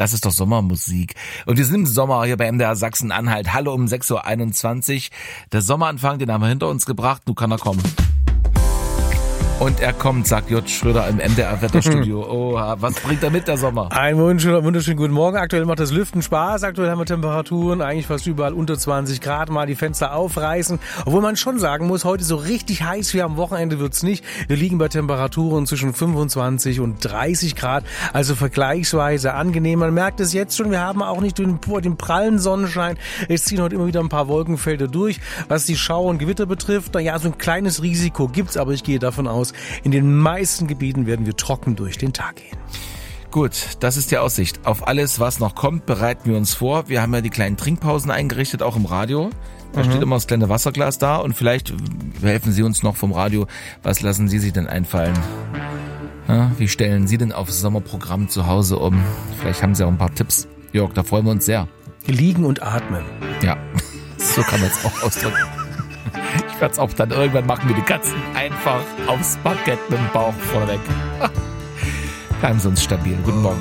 Das ist doch Sommermusik. Und wir sind im Sommer hier bei MDR Sachsen-Anhalt. Hallo um 6.21 Uhr. Der Sommeranfang, den haben wir hinter uns gebracht. Nun kann er kommen. Und er kommt, sagt J. Schröder im MDR-Wetterstudio. Oh, was bringt er mit, der Sommer? Einen wunderschönen guten Morgen. Aktuell macht das Lüften Spaß. Aktuell haben wir Temperaturen eigentlich fast überall unter 20 Grad. Mal die Fenster aufreißen. Obwohl man schon sagen muss, heute so richtig heiß wie am Wochenende wird's nicht. Wir liegen bei Temperaturen zwischen 25 und 30 Grad. Also vergleichsweise angenehm. Man merkt es jetzt schon. Wir haben auch nicht den prallen Sonnenschein. Es ziehen heute immer wieder ein paar Wolkenfelder durch. Was die Schauer und Gewitter betrifft, naja, so ein kleines Risiko gibt's. Aber ich gehe davon aus, in den meisten Gebieten werden wir trocken durch den Tag gehen. Gut, das ist die Aussicht. Auf alles, was noch kommt, bereiten wir uns vor. Wir haben ja die kleinen Trinkpausen eingerichtet, auch im Radio. Da steht immer das kleine Wasserglas da und vielleicht helfen Sie uns noch vom Radio. Was lassen Sie sich denn einfallen? Ja, wie stellen Sie denn aufs Sommerprogramm zu Hause um? Vielleicht haben Sie auch ein paar Tipps. Jörg, da freuen wir uns sehr. Liegen und atmen. Ja, so kann man es auch ausdrücken. Ich werde es auch dann irgendwann machen wie die Katzen. Einfach aufs Parkett mit dem Bauch vorweg. Bleiben Sie uns stabil. Guten Morgen.